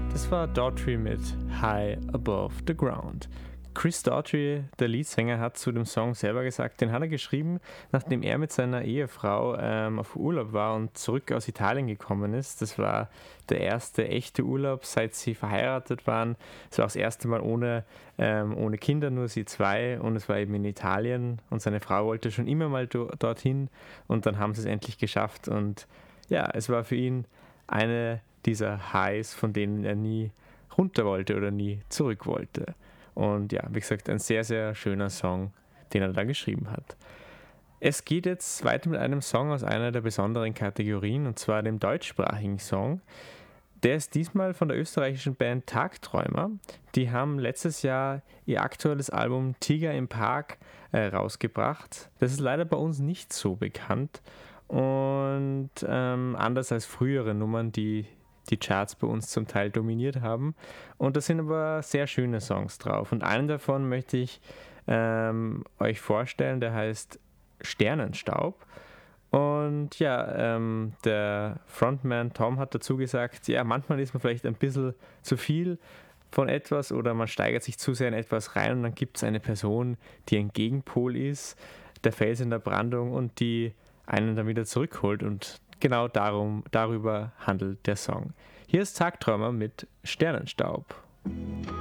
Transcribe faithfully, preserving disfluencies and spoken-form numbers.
Das war Daughtry mit High Above the Ground. Chris Daughtry, der Leadsänger, hat zu dem Song selber gesagt, den hat er geschrieben, nachdem er mit seiner Ehefrau ähm, auf Urlaub war und zurück aus Italien gekommen ist. Das war der erste echte Urlaub, seit sie verheiratet waren. Es war das erste Mal ohne, ähm, ohne Kinder, nur sie zwei, und es war eben in Italien und seine Frau wollte schon immer mal do- dorthin und dann haben sie es endlich geschafft und ja, es war für ihn eine dieser Highs, von denen er nie runter wollte oder nie zurück wollte. Und ja, wie gesagt, ein sehr, sehr schöner Song, den er da geschrieben hat. Es geht jetzt weiter mit einem Song aus einer der besonderen Kategorien, und zwar dem deutschsprachigen Song. Der ist diesmal von der österreichischen Band Tagträumer. Die haben letztes Jahr ihr aktuelles Album Tiger im Park äh, rausgebracht. Das ist leider bei uns nicht so bekannt und ähm, anders als frühere Nummern, die die Charts bei uns zum Teil dominiert haben. Und da sind aber sehr schöne Songs drauf. Und einen davon möchte ich ähm, euch vorstellen, der heißt Sternenstaub. Und ja, ähm, der Frontman Tom hat dazu gesagt, ja, manchmal ist man vielleicht ein bisschen zu viel von etwas oder man steigert sich zu sehr in etwas rein und dann gibt es eine Person, die ein Gegenpol ist, der Fels in der Brandung und die einen dann wieder zurückholt, und genau darum, darüber handelt der Song. Hier ist Tagträumer mit Sternenstaub.